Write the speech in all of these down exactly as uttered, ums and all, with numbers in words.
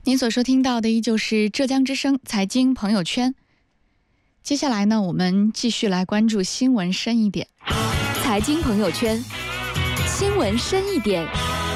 您所收听到的依旧是浙江之声财经朋友圈。接下来呢，我们继续来关注新闻深一点。 财经朋友圈，新闻深一点。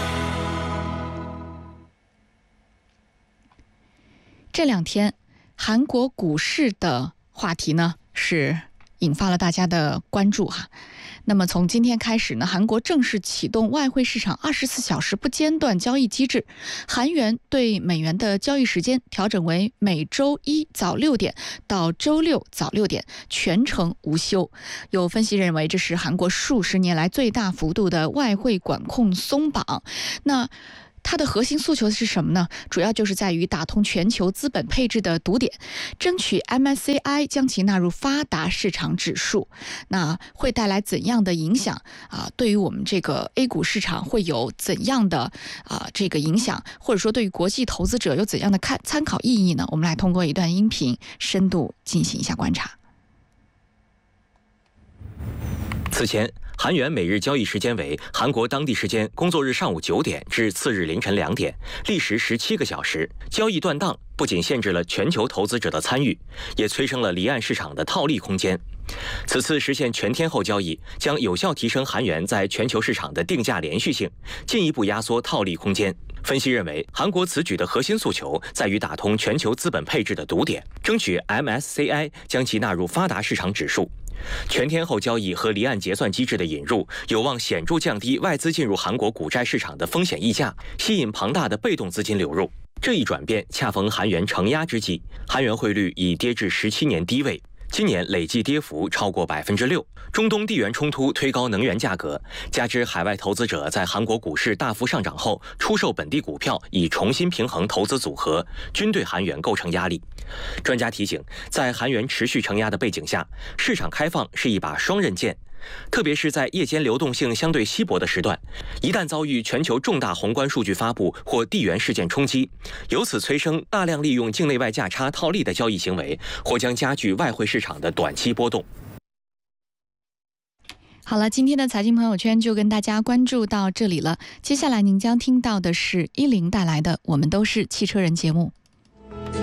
这两天，韩国股市的话题呢是引发了大家的关注哈。那么从今天开始呢，韩国正式启动外汇市场二十四小时不间断交易机制，韩元对美元的交易时间调整为每周一早六点到周六早六点，全程无休。有分析认为，这是韩国数十年来最大幅度的外汇管控松绑。那它的核心诉求是什么呢？主要就是在于打通全球资本配置的堵点，争取 M S C I 将其纳入发达市场指数。那会带来怎样的影响啊？对于我们这个 A 股市场会有怎样的啊这个影响，或者说对于国际投资者有怎样的看参考意义呢？我们来通过一段音频深度进行一下观察。 此前，韩元每日交易时间为韩国当地时间工作日上午九点至次日凌晨两点，历时十七个小时。交易断档不仅限制了全球投资者的参与，也催生了离岸市场的套利空间。此次实现全天候交易，将有效提升韩元在全球市场的定价连续性，进一步压缩套利空间。分析认为，韩国此举的核心诉求在于打通全球资本配置的堵点，争取 M S C I 将其纳入发达市场指数。全天候交易和离岸结算机制的引入，有望显著降低外资进入韩国股债市场的风险溢价，吸引庞大的被动资金流入。这一转变恰逢韩元承压之际，韩元汇率已跌至十七年低位。今年累计跌幅超过百分之六，中东地缘冲突推高能源价格，加之海外投资者在韩国股市大幅上涨后出售本地股票，以重新平衡投资组合，均对韩元构成压力。专家提醒，在韩元持续承压的背景下，市场开放是一把双刃剑。特别是在夜间流动性相对稀薄的时段，一旦遭遇全球重大宏观数据发布或地缘事件冲击，由此催生大量利用境内外价差套利的交易行为，或将加剧外汇市场的短期波动。 好了，今天的财经朋友圈就跟大家关注到这里了。接下来您将听到的是依林带来的《我们都是汽车人》节目。